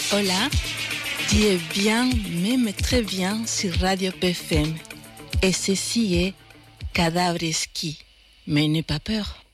Hola, tu es bien, même très bien sur Radio PFM. Et ceci est Cadavreski. Mais n'aie pas peur,